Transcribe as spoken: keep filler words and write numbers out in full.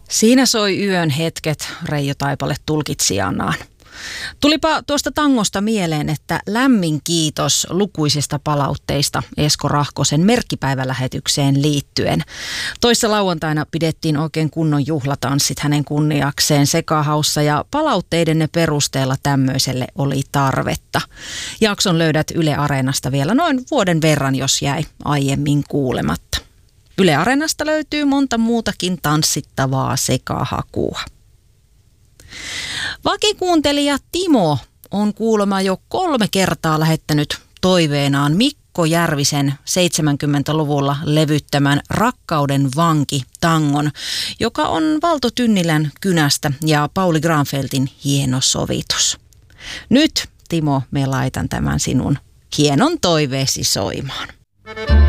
Siinä soi yön hetket, Reijo Taipale tulkitsijanaan. Tulipa tuosta tangosta mieleen, että lämmin kiitos lukuisista palautteista Esko Rahkosen merkkipäivälähetykseen liittyen. Toissa lauantaina pidettiin oikein kunnon juhlatanssit hänen kunniakseen Sekahaussa ja palautteidenne perusteella tämmöiselle oli tarvetta. Jakson löydät Yle Areenasta vielä noin vuoden verran, jos jäi aiemmin kuulematta. Yle Areenasta löytyy monta muutakin tanssittavaa sekahakua. Vakikuuntelija Timo on kuulemma jo kolme kertaa lähettänyt toiveenaan Mikko Järvisen seitsemänkymmentäluvulla levyttämän Rakkauden vanki tangon, joka on Valto Tynnilän kynästä ja Pauli Granfeltin hieno sovitus. Nyt, Timo, me laitan tämän sinun hienon toiveesi soimaan.